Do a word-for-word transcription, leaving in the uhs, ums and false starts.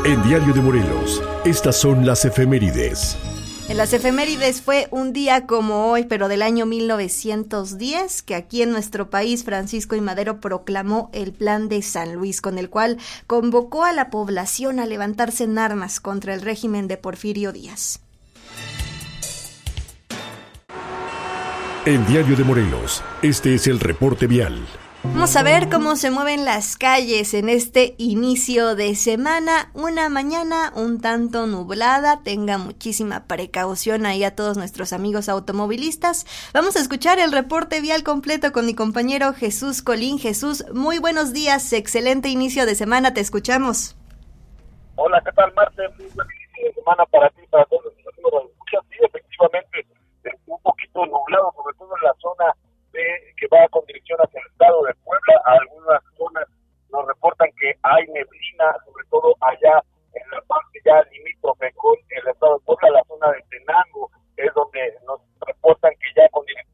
En Diario de Morelos, estas son las efemérides. En las efemérides fue un día como hoy, pero del año mil novecientos diez, que aquí en nuestro país Francisco I. Madero proclamó el Plan de San Luis, con el cual convocó a la población a levantarse en armas contra el régimen de Porfirio Díaz. En Diario de Morelos, este es el reporte vial. Vamos a ver cómo se mueven las calles en este inicio de semana. Una mañana un tanto nublada, tenga muchísima precaución ahí a todos nuestros amigos automovilistas. Vamos a escuchar el reporte vial completo con mi compañero Jesús Colín. Jesús, muy buenos días, excelente inicio de semana, te escuchamos. Hola, ¿qué tal, Marce? Muy buen inicio de semana para ti, para todos los amigos de escucha. Sí, efectivamente, un poquito nublado, sobre todo en la zona de, que va con dirección hacia el estado de Puebla. Algunas zonas nos reportan que hay neblina, sobre todo allá en la parte ya limítrofe con el estado de Puebla, la zona de Tenango, es donde nos reportan que ya con dirección